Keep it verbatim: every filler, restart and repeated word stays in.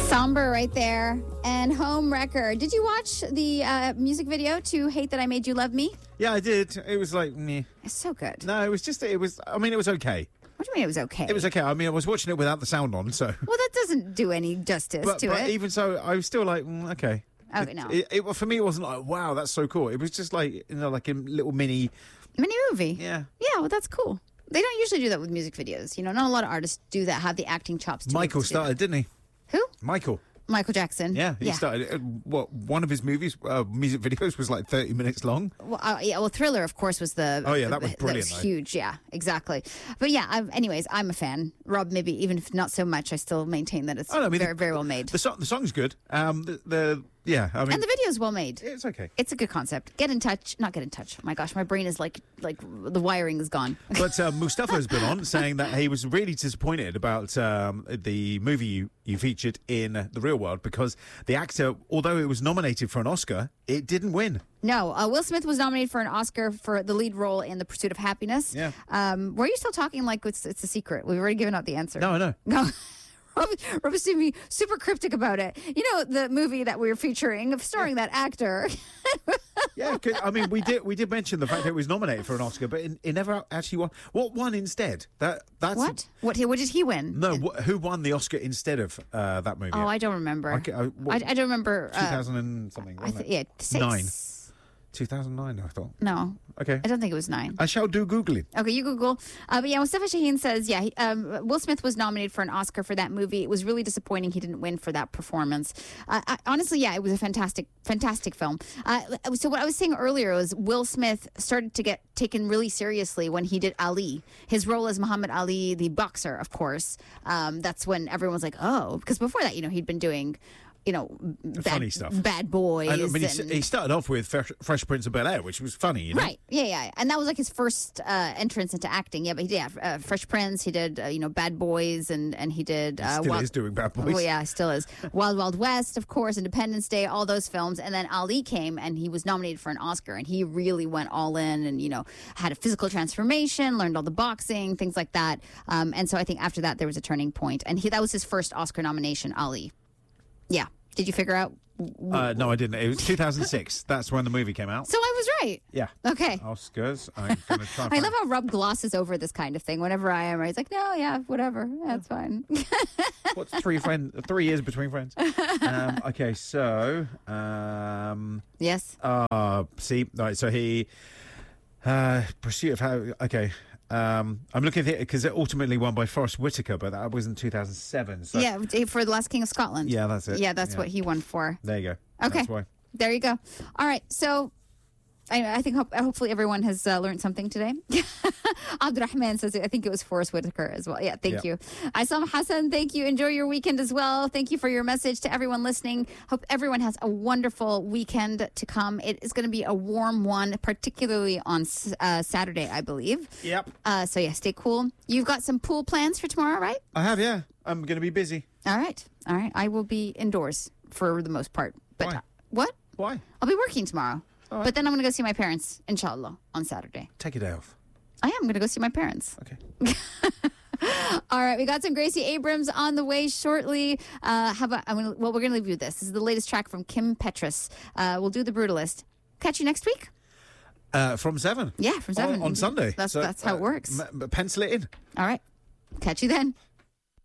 Somber right there. And Home Wrecker. Did you watch the uh, music video to Hate That I Made You Love Me? Yeah, I did. It was like, meh. It's so good. No, it was just, it was, I mean, it was okay. What do you mean it was okay? It was okay. I mean, I was watching it without the sound on, so. Well, that doesn't do any justice But, to but it. even so, I was still like, mm, okay. Okay, it, no. It, it, for me, it wasn't like, wow, that's so cool. It was just like, you know, like a little mini. Mini movie? Yeah. Yeah, well, that's cool. They don't usually do that with music videos. You know, not a lot of artists do that, have the acting chops to be able Michael to do started, that. didn't he? Who? Michael. Michael Jackson. Yeah, he yeah. started. Uh, what one of his movies, uh, music videos, was like thirty minutes long. Well, uh, yeah, well, Thriller, of course, was the. Oh, yeah, that was the- brilliant, That was though. huge, yeah, exactly. But yeah, I've, anyways, I'm a fan. Rob, maybe even if not so much, I still maintain that it's Oh, no, I mean, very, the- very well made. The, so- the song's good. Um, the, the yeah, I mean, And the video is well made. it's okay. It's a good concept. Get in touch. Not get in touch. My gosh, my brain is like, like the wiring is gone. But uh, Mustafa's been on saying that he was really disappointed about um, the movie you, you featured in The Real World because the actor, although it was nominated for an Oscar, it didn't win. No, uh, Will Smith was nominated for an Oscar for the lead role in The Pursuit of Happiness. Yeah. Um, were you still talking like it's, it's a secret? We've already given out the answer. No, I know. No. Rob, Rob is being super cryptic about it. You know, the movie that we were featuring, of starring that actor. Yeah, 'cause, I mean, we did we did mention the fact that it was nominated for an Oscar, but it, it never actually won. What won instead? That that's What? What? What did he win? No, wh- who won the Oscar instead of uh, that movie? Oh, I don't remember. Okay, uh, I, what- I don't remember. two Uh, thousand and something. I Wasn't th- it? yeah, six. Nine. two thousand nine, I thought. No, Okay, I don't think it was nine. I shall do googling. Okay, you Google. Uh, but yeah, Mustafa Shaheen says, yeah, he, um, Will Smith was nominated for an Oscar for that movie. It was really disappointing he didn't win for that performance. Uh, I, honestly, yeah, it was a fantastic, fantastic film. Uh, so what I was saying earlier was Will Smith started to get taken really seriously when he did Ali. His role as Muhammad Ali, the boxer, of course. Um, that's when everyone was like, oh, because before that, you know, he'd been doing, you know, bad, Funny stuff. Bad Boys. I, I mean, he, and- he started off with Fresh, Fresh Prince of Bel Air, which was funny, you know. Right. Yeah, yeah. And that was like his first uh, entrance into acting. Yeah, but he did yeah, uh, Fresh Prince. He did, uh, you know, Bad Boys, and and he did. Uh, Still Wild- is doing Bad Boys. Well, yeah, still is. Wild Wild West, of course, Independence Day, all those films. And then Ali came, and he was nominated for an Oscar, and he really went all in, and you know, had a physical transformation, learned all the boxing, things like that. Um, and so I think after that there was a turning point, and he that was his first Oscar nomination. Ali. Yeah. Did you figure out? Uh, no, I didn't. It was two thousand six. That's when the movie came out. So I was right. Yeah. Okay. Oscars. I'm going to try. and I find- love how Rob glosses over this kind of thing whenever I am. Right? He's like, no, yeah, whatever. That's fine. What's three friends? Three years between friends. Um, okay, so um, Yes. uh, see, right. So he uh, pursuit of how. Okay, um, I'm looking at it because it ultimately won by Forrest Whitaker, but that was in two thousand seven. So Yeah, for The Last King of Scotland. Yeah, that's it. Yeah, that's Yeah. what he won for. there you go. Okay. That's why. There you go. All right. So I, I think hope, hopefully everyone has uh, learned something today. Abdurrahman says, I think it was Forrest Whitaker as well. Yeah, thank Yeah. you. Isam Hassan, thank you. Enjoy your weekend as well. Thank you for your message to everyone listening. Hope everyone has a wonderful weekend to come. It is going to be a warm one, particularly on uh, Saturday, I believe. Yep. Uh, so yeah, stay cool. You've got some pool plans for tomorrow, right? I have. Yeah, I'm going to be busy. All right. All right. I will be indoors for the most part. But Why? uh, what? Why? I'll be working tomorrow. All right. But then I'm going to go see my parents, inshallah, on Saturday. Take a day off. I am going to go see my parents. Okay. All right, we got some Gracie Abrams on the way shortly. Uh, how about, I'm gonna, well, we're going to leave you with this. This is the latest track from Kim Petras. Uh, we'll do The Brutalist. Catch you next week. Uh, from seven. Yeah, from seven. On, on Sunday. That's, So, that's how uh, it works. m- m- pencil it in. All right. Catch you then.